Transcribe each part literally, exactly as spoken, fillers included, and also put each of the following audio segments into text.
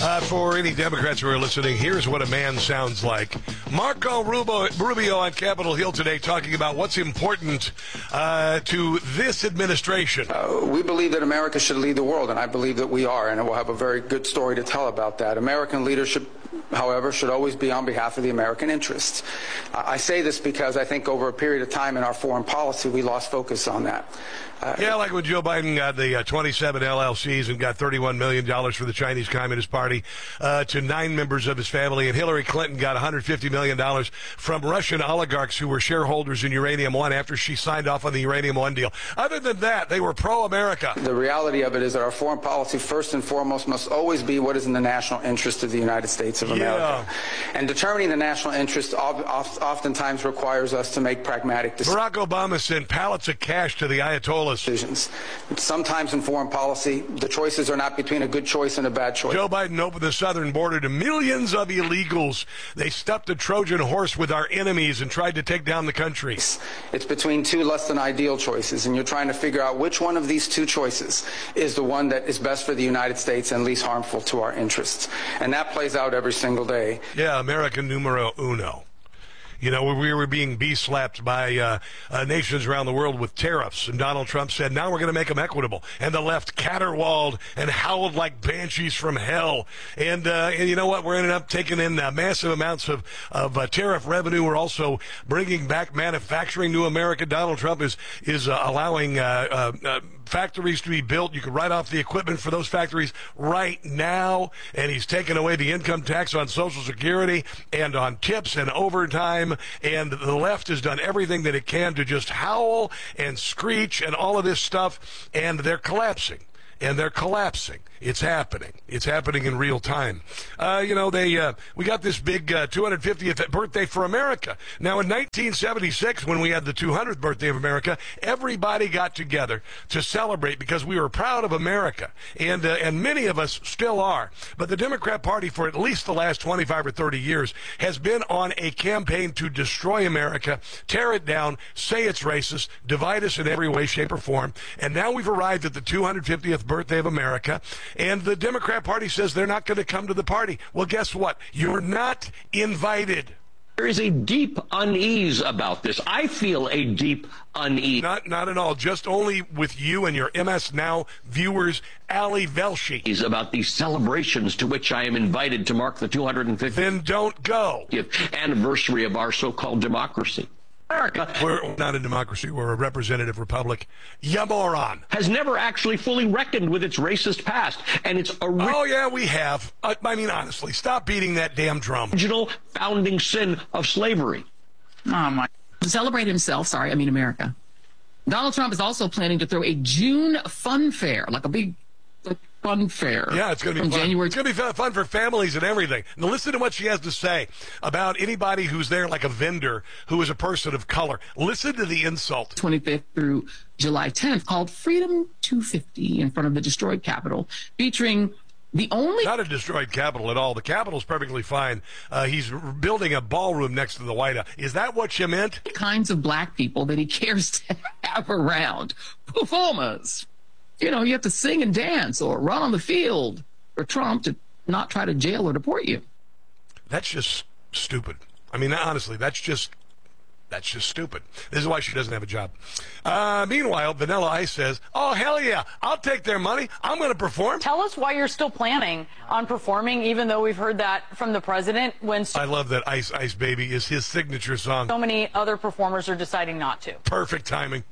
Uh, for any Democrats who are listening, here's what a man sounds like. Marco Rubio, Rubio on Capitol Hill today talking about what's important uh, to this administration. Uh, we believe that America should lead the world, and I believe that we are, and we'll have a very good story to tell about that. American leadership, however, should always be on behalf of the American interests. Uh, I say this because I think over a period of time in our foreign policy, we lost focus on that. Uh, yeah, like when Joe Biden got the uh, twenty-seven L L Cs and got thirty-one million dollars for the Chinese Communist Party uh, to nine members of his family, and Hillary Clinton got one hundred fifty million dollars from Russian oligarchs who were shareholders in Uranium One after she signed off on the Uranium One deal. Other than that, they were pro-America. The reality of it is that our foreign policy, first and foremost, must always be what is in the national interest of the United States of America. Yeah. And determining the national interest oftentimes requires us to make pragmatic decisions. Barack Obama sent pallets of cash to the Ayatollahs. Decisions. Sometimes in foreign policy, the choices are not between a good choice and a bad choice. Joe Biden opened the southern border to millions of illegals. They stuffed a Trojan horse with our enemies and tried to take down the country. It's between two less than ideal choices, and you're trying to figure out which one of these two choices is the one that is best for the United States and least harmful to our interests. And that plays out every single day. Yeah, American numero uno. You know, we were being bee-slapped by uh, uh, nations around the world with tariffs, and Donald Trump said, now we're going to make them equitable. And the left caterwauled and howled like banshees from hell. And, uh, and you know what? We're ending up taking in uh, massive amounts of, of uh, tariff revenue. We're also bringing back manufacturing to America. Donald Trump is, is uh, allowing uh, uh, uh, factories to be built. You can write off the equipment for those factories right now. And he's taken away the income tax on Social Security and on tips and overtime. And the left has done everything that it can to just howl and screech and all of this stuff, and they're collapsing. And they're collapsing. It's happening. It's happening in real time. Uh, you know, they uh, we got this big uh, two hundred fiftieth birthday for America. Now, in nineteen seventy-six, when we had the two hundredth birthday of America, everybody got together to celebrate because we were proud of America, and uh, and many of us still are. But the Democrat Party, for at least the last twenty-five or thirty years, has been on a campaign to destroy America, tear it down, say it's racist, divide us in every way, shape, or form. And now we've arrived at the two hundred fiftieth birthday of America, and the Democrat Party says they're not going to come to the party. Well, guess what? You're not invited. There is a deep unease about this. I feel a deep unease. Not not at all. Just only with you and your M S Now viewers, Ali Velshi. Is about these celebrations to which I am invited to mark the two hundred fiftieth Then don't go. anniversary of our so-called democracy. America We're not a democracy. We're a representative republic. Ya moron. Has never actually fully reckoned with its racist past and its ori- Oh, yeah, we have. Uh, I mean, honestly, stop beating that damn drum. original founding sin of slavery. Oh, my. To celebrate himself, sorry, I mean America. Donald Trump is also planning to throw a June fun fair, like a big like, fun fair. Yeah, it's going to be from fun. January. It's going to be fun for families and everything. Now, listen to what she has to say about anybody who's there like a vendor who is a person of color. Listen to the insult. twenty-fifth through July tenth, called Freedom two fifty in front of the destroyed Capitol, featuring the only... Not a destroyed Capitol at all. The Capitol's perfectly fine. Uh, he's building a ballroom next to the White House. Is that what you meant? kinds of black people that he cares to have around. Performers. You know, you have to sing and dance or run on the field for Trump to not try to jail or deport you. That's just stupid. I mean, honestly, that's just that's just stupid. This is why she doesn't have a job. Uh, meanwhile, Vanilla Ice says, oh, hell yeah, I'll take their money. I'm going to perform. Tell us why you're still planning on performing, even though we've heard that from the president when so I love that Ice Ice Baby is his signature song. many other performers are deciding not to. Perfect timing.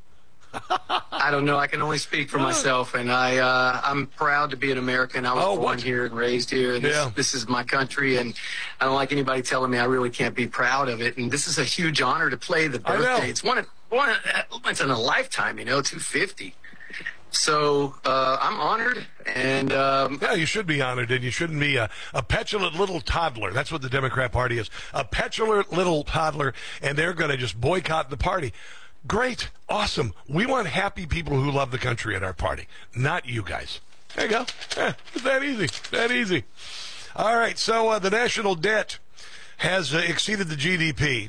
I don't know. I can only speak for myself, and I, uh, I'm proud to be an American. I was Oh, born what? here and raised here. And this, Yeah. this is my country, and I don't like anybody telling me I really can't be proud of it. And this is a huge honor to play the I know. birthday. It's one, of- one, of- once in a lifetime, you know, two fifty. So uh, I'm honored, and um, Yeah, you should be honored, and you shouldn't be a, a petulant little toddler. That's what the Democrat Party is, a petulant little toddler, and they're going to just boycott the party. Great, awesome. We want happy people who love the country at our party, not you guys. There you go. Eh, it's that easy, that easy. All right, so uh, the national debt has uh, exceeded the G D P.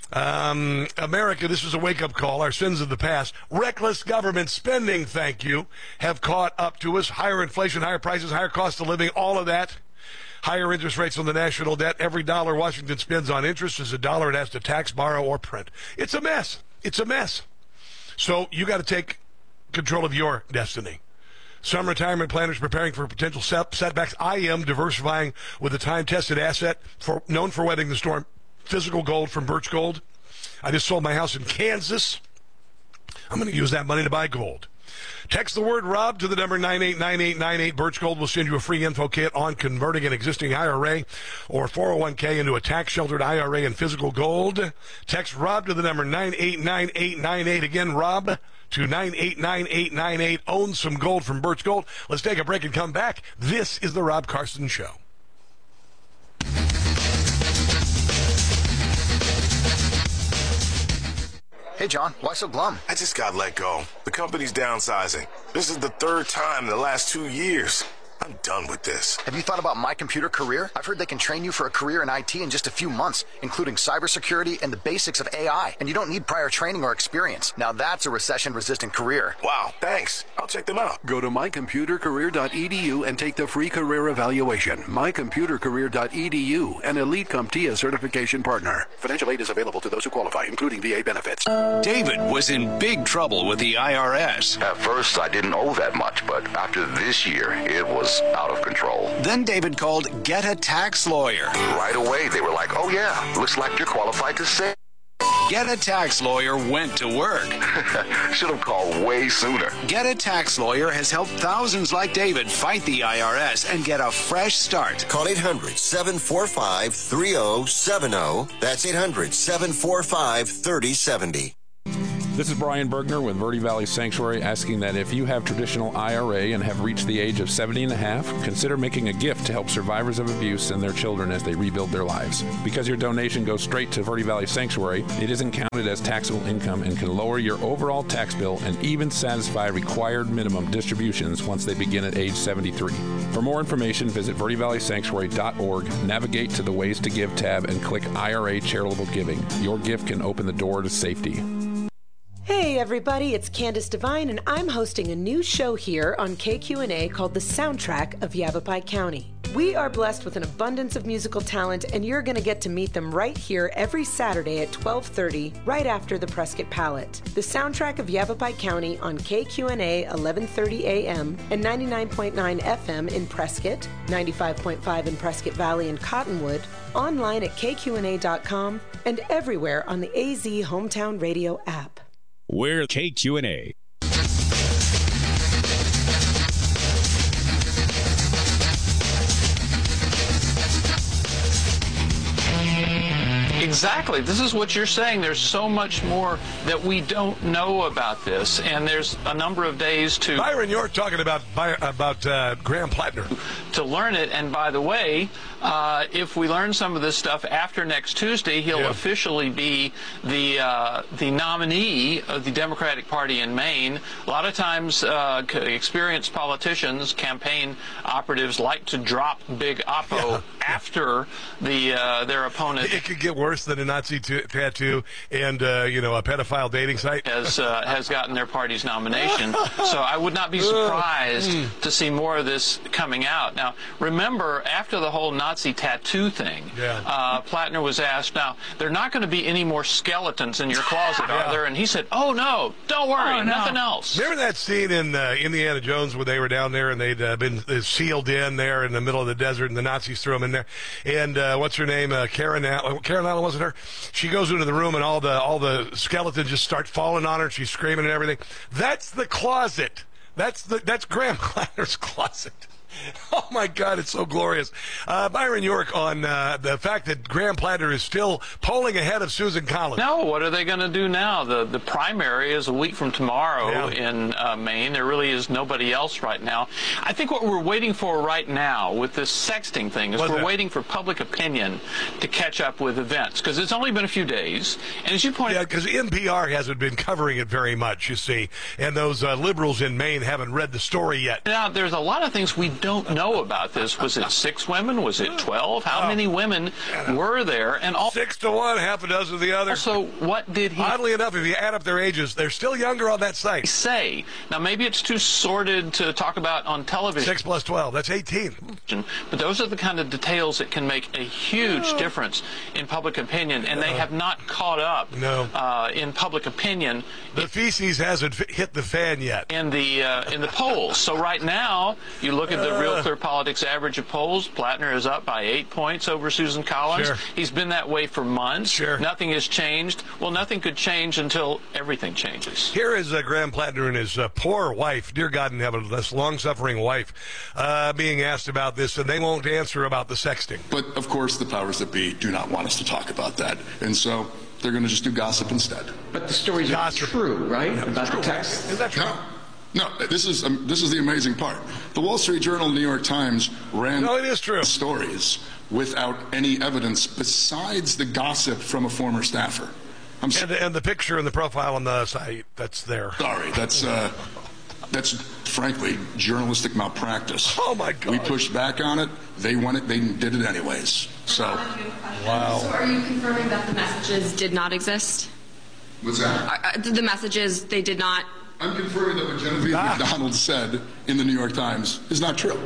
Um, America, this is a wake-up call. Our sins of the past, reckless government spending, thank you, have caught up to us. Higher inflation, higher prices, higher cost of living, all of that. Higher interest rates on the national debt. Every dollar Washington spends on interest is a dollar it has to tax, borrow, or print. It's a mess. It's a mess. So you got to take control of your destiny. Some retirement planners preparing for potential setbacks. I am diversifying with a time-tested asset for, known for weathering the storm, physical gold from Birch Gold. I just sold my house in Kansas. I'm going to use that money to buy gold. Text the word Rob to the number nine eight nine eight nine eight. Birch Gold will send you a free info kit on converting an existing I R A or four oh one k into a tax-sheltered I R A in physical gold. Text Rob to the number nine eight nine eight nine eight. Again, Rob to nine eight nine eight nine eight. Own some gold from Birch Gold. Let's take a break and come back. This is the Rob Carson Show. Hey, John, why so glum? I just got let go. The company's downsizing. This is the third time in the last two years. I'm done with this. Have you thought about My Computer Career? I've heard they can train you for a career in I T in just a few months, including cybersecurity and the basics of A I. And you don't need prior training or experience. Now that's a recession-resistant career. Wow, thanks. I'll check them out. Go to my computer career dot e d u and take the free career evaluation. my computer career dot e d u, an Elite CompTIA certification partner. Financial aid is available to those who qualify, including V A benefits. David was in big trouble with the I R S. At first, I didn't owe that much, but after this year, it was out of control. Then David called Get a Tax Lawyer. Right away, they were like, oh yeah, looks like you're qualified to save. Get a Tax Lawyer went to work. Should have called way sooner. Get a Tax Lawyer has helped thousands like David fight the I R S and get a fresh start. Call eight hundred, seven four five, three oh seven oh. That's eight hundred, seven four five, three oh seven oh. This is Brian Bergner with Verde Valley Sanctuary asking that if you have traditional I R A and have reached the age of seventy and a half, consider making a gift to help survivors of abuse and their children as they rebuild their lives. Because your donation goes straight to Verde Valley Sanctuary, it isn't counted as taxable income and can lower your overall tax bill and even satisfy required minimum distributions once they begin at age seventy-three. For more information, visit verde valley sanctuary dot org, navigate to the Ways to Give tab, and click I R A Charitable Giving. Your gift can open the door to safety. Hey everybody, it's Candace Devine, and I'm hosting a new show here on K Q N A called The Soundtrack of Yavapai County. We are blessed with an abundance of musical talent, and you're going to get to meet them right here every Saturday at twelve thirty, right after the Prescott Palette. The Soundtrack of Yavapai County on K Q N A eleven thirty a m and ninety-nine point nine F M in Prescott, ninety-five point five in Prescott Valley and Cottonwood, online at K Q N A dot com, and everywhere on the A Z Hometown Radio app. We're K Q N A. Exactly. This is what you're saying. There's so much more that we don't know about this, and there's a number of days to... Byron York talking about about uh, Graham Plattner. To learn it, and by the way, uh, if we learn some of this stuff after next Tuesday, he'll yeah. officially be the uh, the nominee of the Democratic Party in Maine. A lot of times, uh, experienced politicians, campaign operatives, like to drop big oppo yeah. after the uh, their opponent. It could get worse than a Nazi t- tattoo and uh, you know, a pedophile dating site has uh, has gotten their party's nomination. So I would not be surprised to see more of this coming out. Now, remember, after the whole Nazi tattoo thing, yeah. uh, Plattner was asked, "Now, there are not going to be any more skeletons in your closet, yeah. are there?" And he said, "Oh no, don't worry, oh, no. nothing else." Remember that scene in uh, Indiana Jones where they were down there and they'd uh, been uh, sealed in there in the middle of the desert, and the Nazis threw them in there. And uh, what's her name? Uh, Karen Allen. Karen Allen, wasn't her? She goes into the room and all the all the skeletons just start falling on her. She's screaming and everything. That's the closet. That's the that's Graham Plattner's closet. Oh, my God, it's so glorious. Uh, Byron York on uh, the fact that Graham Plattner is still polling ahead of Susan Collins. No, what are they going to do now? The the primary is a week from tomorrow yeah. in uh, Maine. There really is nobody else right now. I think what we're waiting for right now with this sexting thing is What's we're that? waiting for public opinion to catch up with events, because it's only been a few days. And as you pointed out... Yeah, because N P R hasn't been covering it very much, you see, and those uh, liberals in Maine haven't read the story yet. Now, there's a lot of things we don't know about this. Was it six women? Was it twelve? How many women were there? And all six to one, half a dozen of the other. So what did he? Oddly enough, if you add up their ages, they're still younger on that site. Say now, maybe it's too sordid to talk about on television. Six plus twelve, that's eighteen. But those are the kind of details that can make a huge difference in public opinion, and they have not caught up. No. Uh, in public opinion, the feces hasn't hit the fan yet in the uh, in the polls. So right now, you look at the Real Clear Politics average of polls. Plattner is up by eight points over Susan Collins. Sure. He's been that way for months. Sure. Nothing has changed. Well, nothing could change until everything changes. Here is uh, Graham Plattner and his uh, poor wife, dear God in heaven, this long-suffering wife, uh, being asked about this, and they won't answer about the sexting. But of course, the powers that be do not want us to talk about that, and so they're going to just do gossip instead. But the stories are true, right? Yeah, about true. the text. Is that true? No. No, this is um, this is the amazing part. The Wall Street Journal and New York Times ran no, it is true. stories without any evidence besides the gossip from a former staffer. I'm and, and the picture and the profile on the site that's there. Sorry, that's uh, that's frankly journalistic malpractice. Oh my God! We pushed back on it. They won it. They did it anyways. So, wow. So, are you confirming that the messages did not exist? What's that? Uh, the messages they did not. I'm confirming that what Genevieve ah. McDonald said in the New York Times is not true.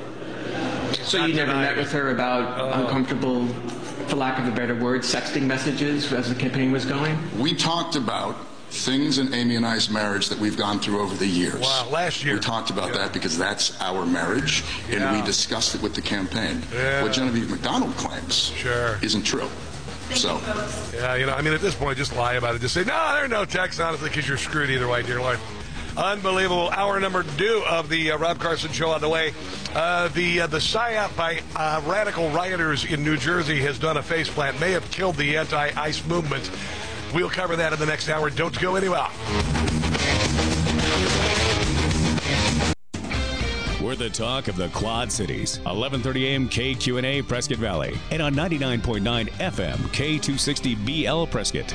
So you never met with her about uh, uncomfortable, for lack of a better word, sexting messages as the campaign was going? We talked about things in Amy and I's marriage that we've gone through over the years. Wow, last year. We talked about yeah. that because that's our marriage, and yeah. we discussed it with the campaign. Yeah. What Genevieve McDonald claims sure. isn't true. Thank so, you, yeah, you know, I mean, at this point, just lie about it. Just say, no, there are no texts, honestly, because you're screwed either way, dear Lord. Unbelievable. Hour number two of the uh, Rob Carson Show on the way. Uh, the uh, the psyop by uh, radical rioters in New Jersey has done a faceplant. May have killed the anti-ICE movement. We'll cover that in the next hour. Don't go anywhere. We're the talk of the Quad Cities. eleven thirty a.m. K Q N A Prescott Valley. And on ninety-nine point nine F M K two sixty B L Prescott.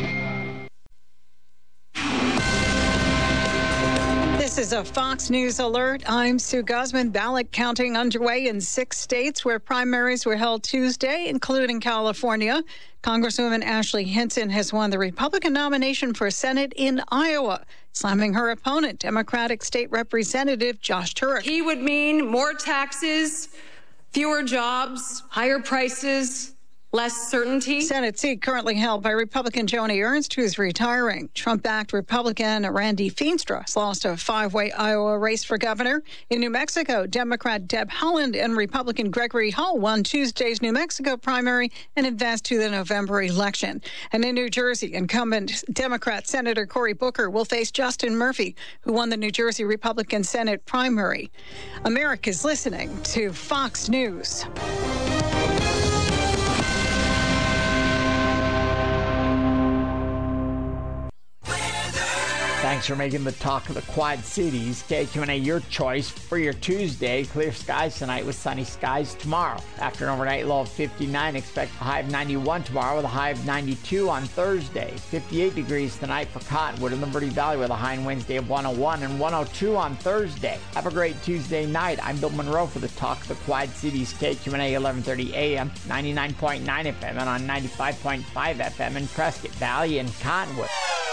This is a Fox News alert. I'm Sue Guzman. Ballot counting underway in six states where primaries were held Tuesday, including California. Congresswoman Ashley Hinton has won the Republican nomination for Senate in Iowa, slamming her opponent, Democratic State Representative Josh Turek. He would mean more taxes, fewer jobs, higher prices, less certainty. Senate seat currently held by Republican Joni Ernst, who's retiring. Trump-backed Republican Randy Feenstra has lost a five-way Iowa race for governor. In New Mexico, Democrat Deb Haaland and Republican Gregory Hull won Tuesday's New Mexico primary and advanced to the November election. And in New Jersey, incumbent Democrat Senator Cory Booker will face Justin Murphy, who won the New Jersey Republican Senate primary. America's listening to Fox News. Thanks for making the talk of the Quad Cities. K Q N A, your choice for your Tuesday. Clear skies tonight with sunny skies tomorrow. After an overnight low of fifty-nine, expect a high of ninety-one tomorrow with a high of ninety-two on Thursday. fifty-eight degrees tonight for Cottonwood and Liberty Valley with a high on Wednesday of one oh one and one oh two on Thursday. Have a great Tuesday night. I'm Bill Monroe for the talk of the Quad Cities. K Q N A, eleven thirty a m, ninety-nine point nine F M and on ninety-five point five F M in Prescott Valley and Cottonwood.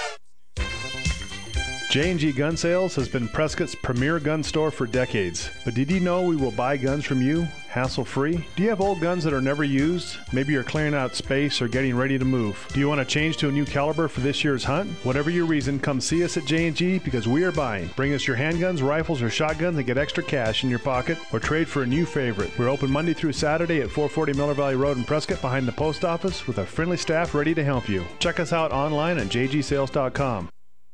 J and G Gun Sales has been Prescott's premier gun store for decades. But did you know we will buy guns from you, hassle-free? Do you have old guns that are never used? Maybe you're clearing out space or getting ready to move. Do you want to change to a new caliber for this year's hunt? Whatever your reason, come see us at J and G because we are buying. Bring us your handguns, rifles, or shotguns and get extra cash in your pocket or trade for a new favorite. We're open Monday through Saturday at four forty Miller Valley Road in Prescott behind the post office with a friendly staff ready to help you. Check us out online at j g sales dot com.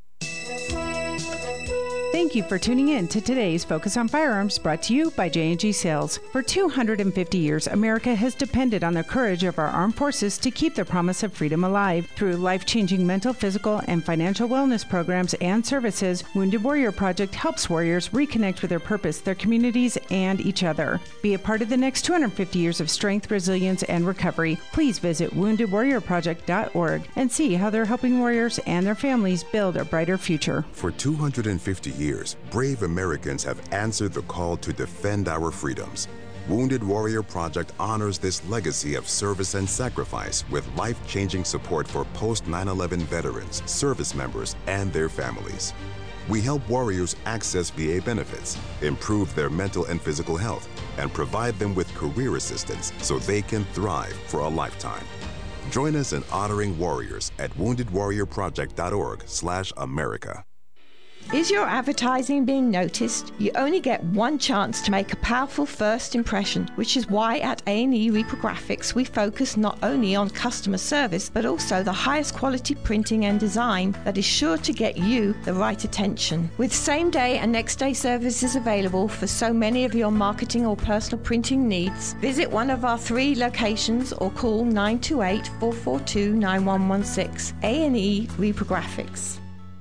Thank you for tuning in to today's Focus on Firearms, brought to you by J and G Sales. For two hundred fifty years, America has depended on the courage of our armed forces to keep the promise of freedom alive. Through life-changing mental, physical, and financial wellness programs and services, Wounded Warrior Project helps warriors reconnect with their purpose, their communities, and each other. Be a part of the next two hundred fifty years of strength, resilience, and recovery. Please visit wounded warrior project dot org and see how they're helping warriors and their families build a brighter future. For two hundred fifty years, years, brave Americans have answered the call to defend our freedoms. Wounded Warrior Project honors this legacy of service and sacrifice with life-changing support for post nine eleven veterans, service members, and their families. We help warriors access V A benefits, improve their mental and physical health, and provide them with career assistance so they can thrive for a lifetime. Join us in honoring warriors at wounded warrior project dot org slash America. Is your advertising being noticed? You only get one chance to make a powerful first impression, which is why at A and E Reprographics we focus not only on customer service, but also the highest quality printing and design that is sure to get you the right attention. With same-day and next-day services available for so many of your marketing or personal printing needs, visit one of our three locations or call nine two eight, four four two, nine one one six. A and E Reprographics.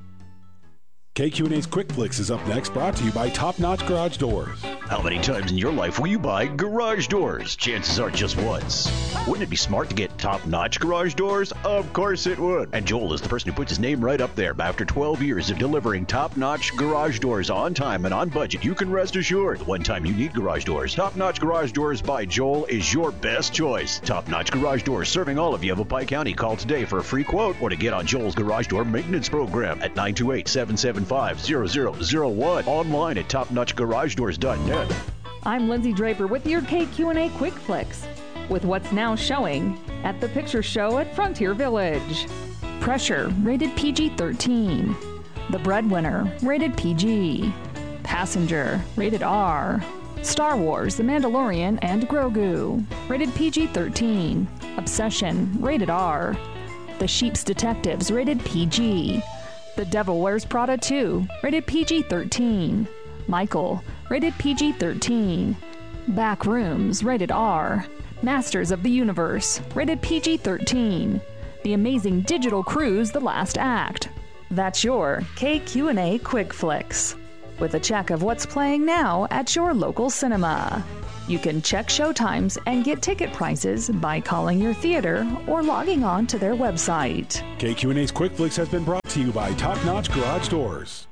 K Q and A's Quick Flicks is up next, brought to you by Top Notch Garage Doors. How many times in your life will you buy garage doors? Chances are just once. Wouldn't it be smart to get top-notch garage doors? Of course it would. And Joel is the person who puts his name right up there. After twelve years of delivering top-notch garage doors on time and on budget, you can rest assured the one time you need garage doors, Top-Notch Garage Doors by Joel is your best choice. Top-Notch Garage Doors serving all of Yavapai County. Call today for a free quote or to get on Joel's garage door maintenance program at nine two eight, seven seven five, zero zero zero one. Online at top notch garage doors dot net. I'm Lindsay Draper with your K Q and A Quick Flicks, with what's now showing at the Picture Show at Frontier Village. Pressure, rated P G thirteen. The Breadwinner, rated P G. Passenger, rated R. Star Wars, The Mandalorian and Grogu, rated P G thirteen. Obsession, rated R. The Sheep's Detectives, rated P G. The Devil Wears Prada two, rated P G thirteen. Michael, rated P G thirteen. Backrooms, rated R. Masters of the Universe, rated P G thirteen. The Amazing Digital Cruise, The Last Act. That's your K Q and A Quick Flicks, with a check of what's playing now at your local cinema. You can check showtimes and get ticket prices by calling your theater or logging on to their website. K Q and A's Quick Flicks has been brought to you by Top Notch Garage Doors.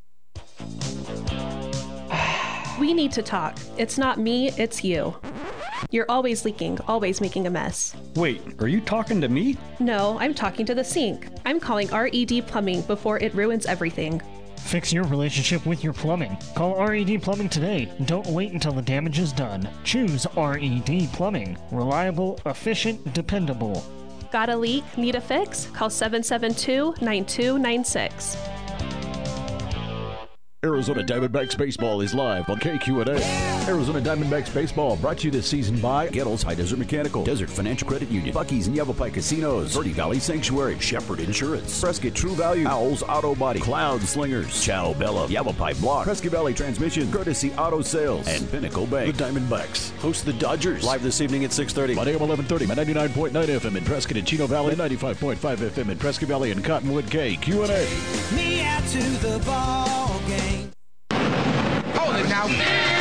We need to talk. It's not me, it's you. You're always leaking, always making a mess. Wait, are you talking to me? No, I'm talking to the sink. I'm calling R E D Plumbing before it ruins everything. Fix your relationship with your plumbing. Call R E D Plumbing today. Don't wait until the damage is done. Choose R E D Plumbing. Reliable, efficient, dependable. Got a leak? Need a fix? Call seven seven two, nine two nine six. Arizona Diamondbacks Baseball is live on K Q and A. Arizona Diamondbacks Baseball brought to you this season by Gettles High Desert Mechanical, Desert Financial Credit Union, Buc-ee's and Yavapai Casinos, Verde Valley Sanctuary, Shepherd Insurance, Prescott True Value, Owls Auto Body, Cloud Slingers, Chow Bella, Yavapai Block, Prescott Valley Transmission, Courtesy Auto Sales, and Pinnacle Bank. The Diamondbacks host the Dodgers live this evening at six thirty on A M eleven thirty, ninety-nine point nine F M in Prescott and Chino Valley, ninety-five point five F M in Prescott Valley and Cottonwood. K Q and A. Me out to the ball game. Hold it now.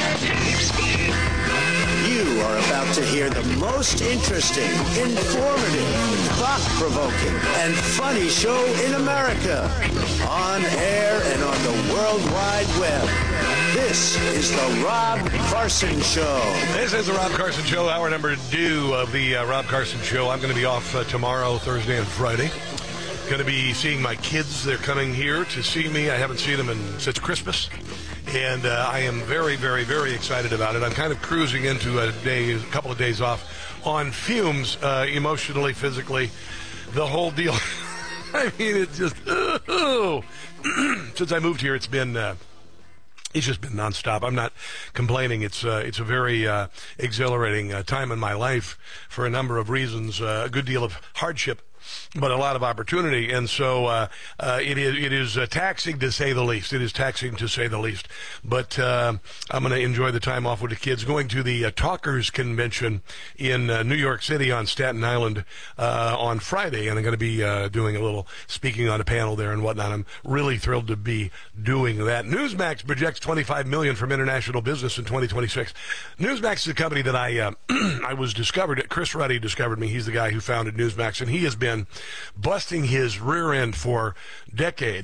You are about to hear the most interesting, informative, thought-provoking, and funny show in America. On air and on the World Wide Web. This is the Rob Carson Show. This is the Rob Carson Show, hour number two of the uh, Rob Carson Show. I'm going to be off uh, tomorrow, Thursday, and Friday. Going to be seeing my kids. They're coming here to see me. I haven't seen them in, since Christmas. And uh, I am very, very, very excited about it. I'm kind of cruising into a day, a couple of days off on fumes, uh, emotionally, physically, the whole deal. I mean, it's just, uh, since I moved here, it's been, uh, it's just been nonstop. I'm not complaining. It's, uh, it's a very uh, exhilarating uh, time in my life for a number of reasons, uh, a good deal of hardship, but a lot of opportunity, and so uh, uh, it is it is uh, taxing to say the least. It is taxing to say the least. But uh, I'm going to enjoy the time off with the kids. Going to the uh, Talkers Convention in uh, New York City on Staten Island uh, on Friday, and I'm going to be uh, doing a little speaking on a panel there and whatnot. I'm really thrilled to be doing that. Newsmax projects twenty-five million dollars from international business in twenty twenty-six. Newsmax is a company that I uh, I was discovered. Chris Ruddy discovered me. He's the guy who founded Newsmax, and he has been busting his rear end for decades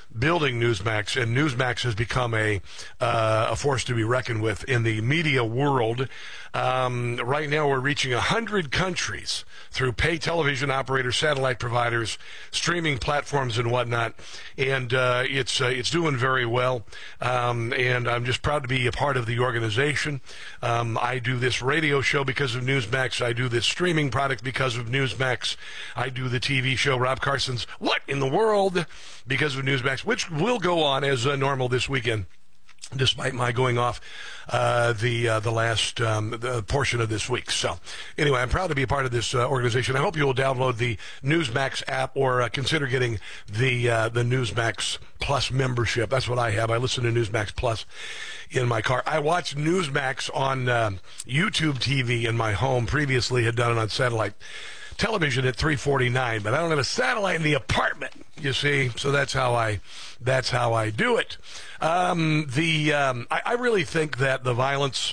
building Newsmax, and Newsmax has become a uh, a force to be reckoned with in the media world. Um, right now, we're reaching one hundred countries through pay television operators, satellite providers, streaming platforms, and whatnot. And uh, it's uh, it's doing very well. Um, and I'm just proud to be a part of the organization. Um, I do this radio show because of Newsmax. I do this streaming product because of Newsmax. I do the T V show Rob Carson's What in the World because of Newsmax, which will go on as uh, normal this weekend, despite my going off uh, the uh, the last um, the portion of this week. So anyway, I'm proud to be a part of this uh, organization. I hope you will download the Newsmax app or uh, consider getting the uh, the Newsmax Plus membership. That's what I have. I listen to Newsmax Plus in my car. I watch Newsmax on uh, YouTube T V in my home. Previously had done it on satellite television at three forty-nine, but I don't have a satellite in the apartment, you see, so that's how I that's how I do it. Um, the um, I, I really think that the violence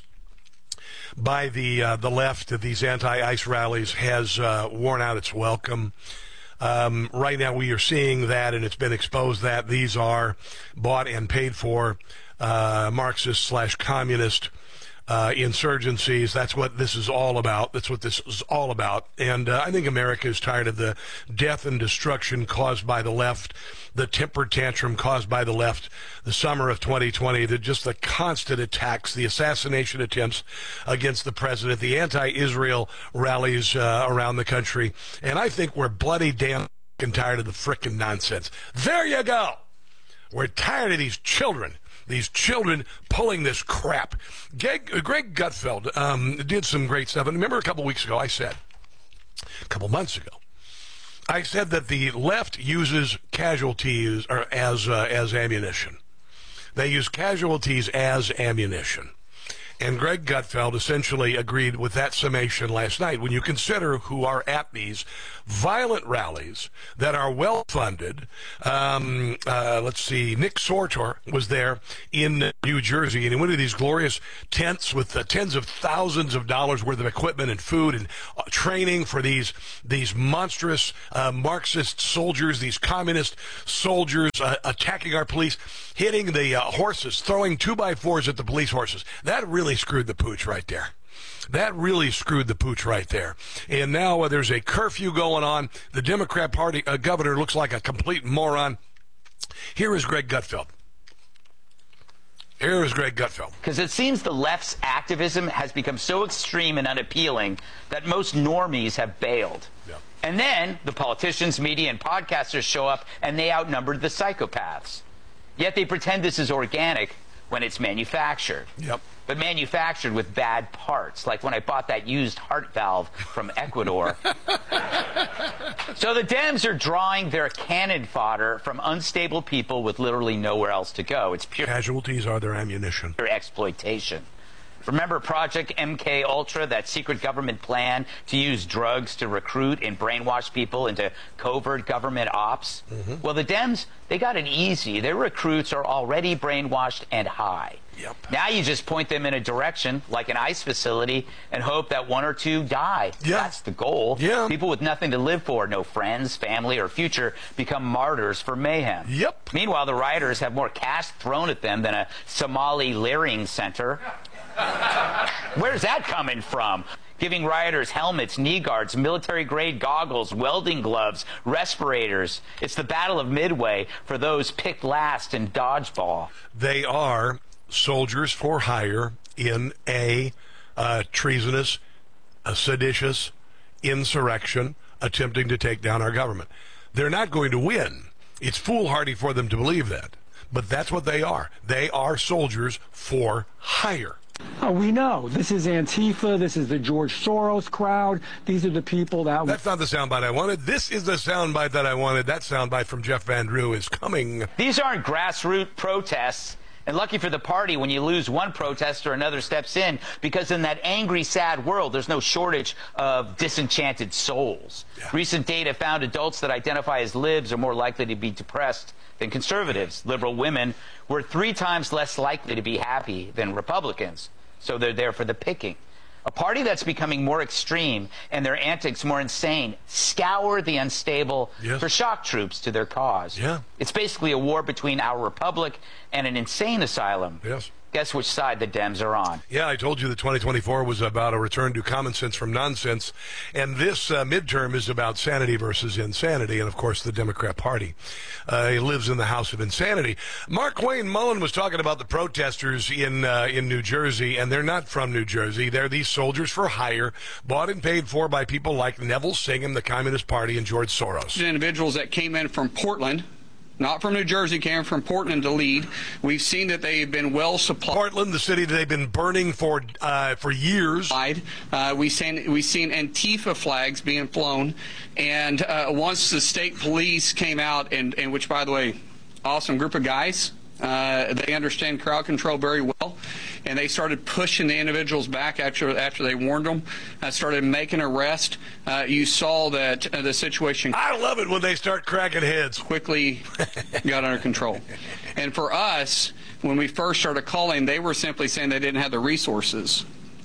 by the uh, the left at these anti-ICE rallies has uh, worn out its welcome. Um, right now we are seeing that, and it's been exposed that these are bought and paid for uh, Marxist slash communist Uh, insurgencies. That's what this is all about. That's what this is all about. And uh, I think America is tired of the death and destruction caused by the left, the temper tantrum caused by the left, the summer of twenty twenty, the, just the constant attacks, the assassination attempts against the president, the anti-Israel rallies uh, around the country. And I think we're bloody damn tired of the frickin' nonsense. There you go. We're tired of these children. These children pulling this crap. Greg, Greg Gutfeld um, did some great stuff. And remember a couple weeks ago I said, a couple months ago, I said that the left uses casualties or as, uh, as ammunition. They use casualties as ammunition. And Greg Gutfeld essentially agreed with that summation last night. When you consider who are at these violent rallies that are well-funded, um, uh, let's see, Nick Sortor was there in New Jersey, and he went to these glorious tents with uh, tens of thousands of dollars worth of equipment and food and uh, training for these these monstrous uh, Marxist soldiers, these communist soldiers uh, attacking our police, hitting the uh, horses, throwing two-by-fours at the police horses. That really screwed the pooch right there. That really screwed the pooch right there. And now uh, there's a curfew going on. The Democrat Party uh, governor looks like a complete moron. Here is Greg Gutfeld. Here is Greg Gutfeld. Because it seems the left's activism has become so extreme and unappealing that most normies have bailed. Yeah. And then the politicians, media, and podcasters show up, and they outnumbered the psychopaths. Yet they pretend this is organic when it's manufactured. Yep. But manufactured with bad parts, like when I bought that used heart valve from Ecuador. So the Dems are drawing their cannon fodder from unstable people with literally nowhere else to go. It's pure casualties are their ammunition. Pure exploitation. Remember Project M K Ultra, that secret government plan to use drugs to recruit and brainwash people into covert government ops? Mm-hmm. Well, the Dems, they got it easy. Their recruits are already brainwashed and high. Yep. Now you just point them in a direction, like an ICE facility, and hope that one or two die. Yeah. That's the goal. Yeah. People with nothing to live for, no friends, family, or future, become martyrs for mayhem. Yep. Meanwhile, the rioters have more cash thrown at them than a Somali leering center. Where's that coming from? Giving rioters helmets, knee guards, military-grade goggles, welding gloves, respirators. It's the Battle of Midway for those picked last in dodgeball. They are soldiers for hire in a uh, treasonous, a seditious insurrection attempting to take down our government. They're not going to win. It's foolhardy for them to believe that. But that's what they are. They are soldiers for hire. Oh, we know. This is Antifa. This is the George Soros crowd. These are the people that... That's not the soundbite I wanted. This is the soundbite that I wanted. That soundbite from Jeff Van Drew is coming. These aren't grassroots protests. And lucky for the party, when you lose one protester, another steps in, because in that angry, sad world, there's no shortage of disenchanted souls. Yeah. Recent data found adults that identify as libs are more likely to be depressed than conservatives. Liberal women were three times less likely to be happy than Republicans. So they're there for the picking. A party that's becoming more extreme and their antics more insane scour the unstable yes. for shock troops to their cause. Yeah. It's basically a war between our republic and an insane asylum. Yes. Guess which side the Dems are on. Yeah, I told you that twenty twenty-four was about a return to common sense from nonsense, and this uh, midterm is about sanity versus insanity, and of course the Democrat Party uh, lives in the house of insanity. Mark Wayne Mullen was talking about the protesters in uh, in New Jersey, and they're not from New Jersey. They're these soldiers for hire, bought and paid for by people like Neville Singham, the Communist Party, and George Soros. Individuals that came in from Portland, not from New Jersey, came from Portland to lead. We've seen that they've been well supplied. Portland, the city that they've been burning for uh, for years. Uh, we've seen we've seen Antifa flags being flown, and uh, once the state police came out, and, and which, by the way, awesome group of guys. Uh, they understand crowd control very well, and they started pushing the individuals back after after they warned them. Uh, started making arrests. Uh, you saw that uh, the situation. I love it when they start cracking heads. Quickly got under control. And for us, when we first started calling, they were simply saying they didn't have the resources.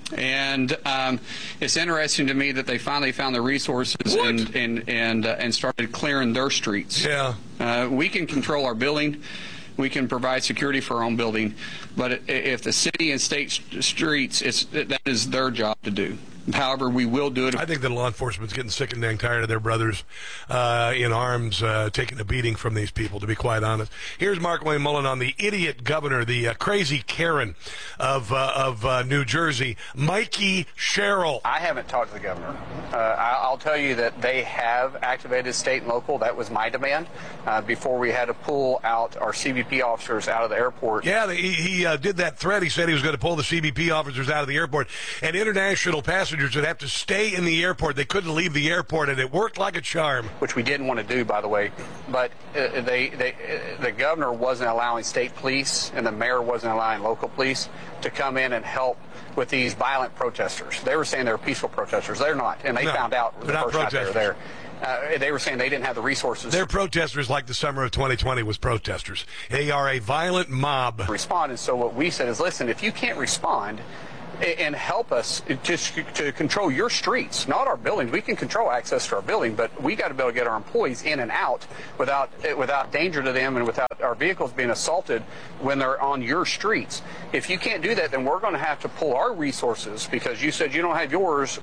And um, it's interesting to me that they finally found the resources what? and and and, uh, and started clearing their streets. Yeah, uh, we can control our building. We can provide security for our own building, but if the city and state streets, it's, that is their job to do. However, we will do it. I think that law enforcement's getting sick and dang tired of their brothers uh, in arms uh, taking a beating from these people, to be quite honest. Here's Mark Wayne Mullen on the idiot governor, the uh, crazy Karen of uh, of uh, New Jersey, Mikey Sherrill. I haven't talked to the governor. Uh, I'll tell you that they have activated state and local. That was my demand uh, before we had to pull out our C B P officers out of the airport. Yeah, he, he uh, did that threat. He said he was going to pull the C B P officers out of the airport, and international passengers would have to stay in the airport. They couldn't leave the airport, and it worked like a charm. Which we didn't want to do, by the way. But uh, they, they, uh, the governor wasn't allowing state police, and the mayor wasn't allowing local police to come in and help with these violent protesters. They were saying they were peaceful protesters. They're not, and they no, found out the first night they were there. Uh, they were saying they didn't have the resources. They're protesters like the summer of twenty twenty was protesters. They are a violent mob. Respond, and so what we said is, listen, if you can't respond and help us to, to control your streets, not our buildings. We can control access to our building, but we got to be able to get our employees in and out without without danger to them and without our vehicles being assaulted when they're on your streets. If you can't do that, then we're going to have to pull our resources because you said you don't have yours.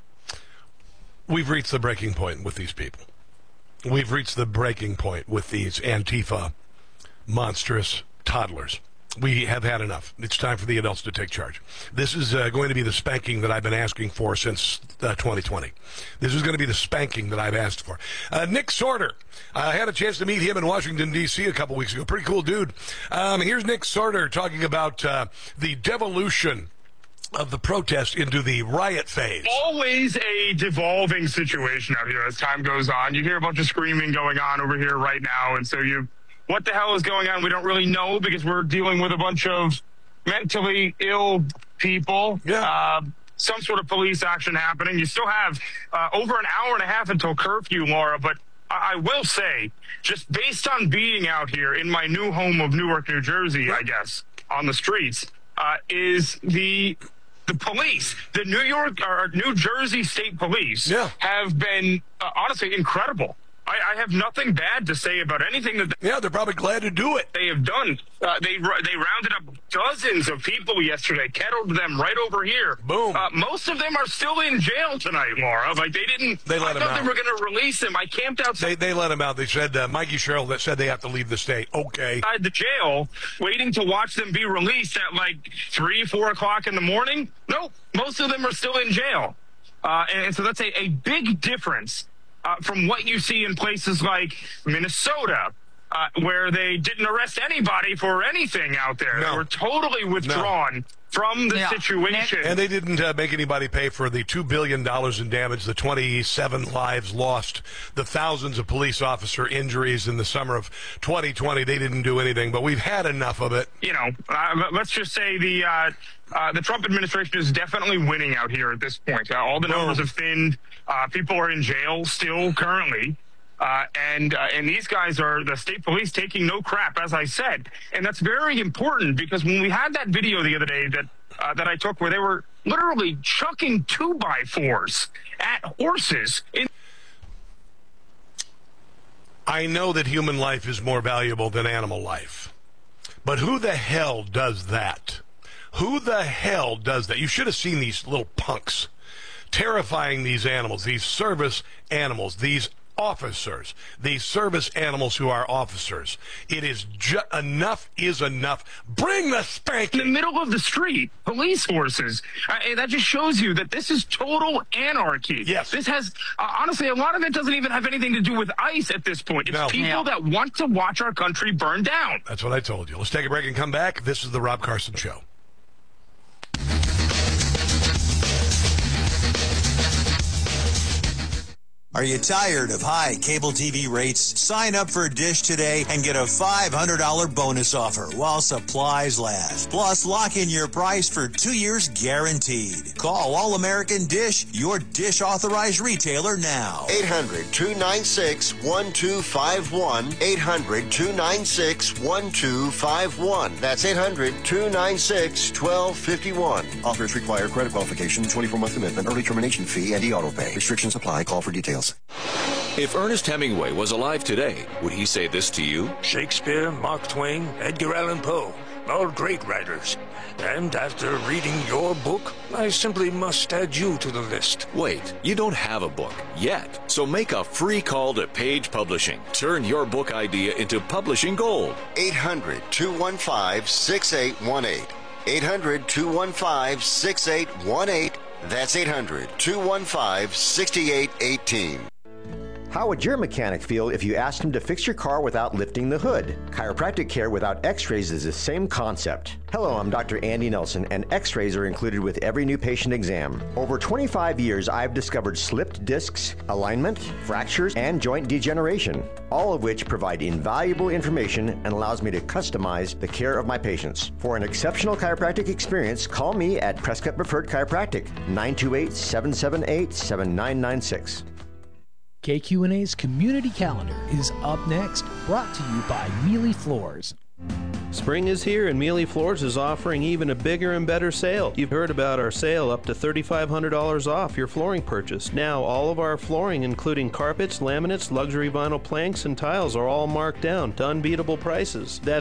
We've reached the breaking point with these people. We've reached the breaking point with these Antifa monstrous toddlers. We have had enough. It's time for the adults to take charge. This is uh, going to be the spanking that I've been asking for since uh, twenty twenty. This is going to be the spanking that I've asked for. Uh, Nick Sorter. I had a chance to meet him in Washington, D C a couple weeks ago. Pretty cool dude. Um, here's Nick Sorter talking about uh, the devolution of the protest into the riot phase. Always a devolving situation out here as time goes on. You hear a bunch of screaming going on over here right now, and so you... What the hell is going on? We don't really know because we're dealing with a bunch of mentally ill people. Yeah. Uh, some sort of police action happening. You still have uh, over an hour and a half until curfew, Laura, but I, I will say, just based on being out here in my new home of Newark, New Jersey, I guess, on the streets, uh, is the... The police, the New York or New Jersey State Police, yeah. have been uh, honestly incredible. I, I have nothing bad to say about anything that. They, yeah, they're probably glad to do it. They have done. Uh, they they rounded up dozens of people yesterday, kettled them right over here. Boom. Uh, most of them are still in jail tonight, Laura. Like they didn't. They let I them thought out. They were going to release them. I camped outside. They they let them out. They said uh, Mikey Sherrill that said they have to leave the state. Okay. Inside the jail, waiting to watch them be released at like three, four o'clock in the morning. Nope. Most of them are still in jail, uh, and, and so that's a, a big difference. Uh, from what you see in places like Minnesota, uh, where they didn't arrest anybody for anything out there. No. They were totally withdrawn No. from the yeah. situation. And they didn't uh, make anybody pay for the two billion dollars in damage, the twenty-seven lives lost, the thousands of police officer injuries in the summer of twenty twenty. They didn't do anything, but we've had enough of it. You know, uh, let's just say the uh, uh, the Trump administration is definitely winning out here at this point. Uh, all the numbers have thinned. Uh, people are in jail still currently. Uh, and uh, and these guys are the state police taking no crap, as I said. And that's very important because when we had that video the other day that uh, that I took where they were literally chucking two-by-fours at horses. In- I know that human life is more valuable than animal life. But who the hell does that? Who the hell does that? You should have seen these little punks terrifying these animals, these service animals, these officers, these service animals who are officers. It is ju- enough is enough. Bring the spanking. In the middle of the street, police forces. Uh, that just shows you that this is total anarchy. Yes. This has, uh, honestly, a lot of it doesn't even have anything to do with ICE at this point. It's No. people Yeah. that want to watch our country burn down. That's what I told you. Let's take a break and come back. This is the Rob Carson Show. Are you tired of high cable T V rates? Sign up for Dish today and get a five hundred dollars bonus offer while supplies last. Plus, lock in your price for two years guaranteed. Call All American Dish, your Dish authorized retailer now. eight hundred, two nine six, one two five one. eight hundred, two nine six, one two five one. That's eight hundred, two nine six, one two five one. Offers require credit qualification, twenty-four month commitment, early termination fee, and e-auto pay. Restrictions apply. Call for details. If Ernest Hemingway was alive today, would he say this to you? Shakespeare, Mark Twain, Edgar Allan Poe, all great writers. And after reading your book, I simply must add you to the list. Wait, you don't have a book yet. So make a free call to Page Publishing. Turn your book idea into publishing gold. eight hundred, two one five, six eight one eight. eight hundred, two one five, six eight one eight. That's eight hundred, two one five, six eight one eight. How would your mechanic feel if you asked him to fix your car without lifting the hood? Chiropractic care without x-rays is the same concept. Hello, I'm Doctor Andy Nelson, and x-rays are included with every new patient exam. Over twenty-five years, I've discovered slipped discs, alignment, fractures, and joint degeneration, all of which provide invaluable information and allows me to customize the care of my patients. For an exceptional chiropractic experience, call me at Prescott Preferred Chiropractic, nine two eight, seven seven eight, seven nine nine six. K Q N A's Community Calendar is up next, brought to you by Mealy Floors. Spring is here and Mealy Floors is offering even a bigger and better sale. You've heard about our sale up to three thousand five hundred dollars off your flooring purchase. Now all of our flooring, including carpets, laminates, luxury vinyl planks, and tiles are all marked down to unbeatable prices. That's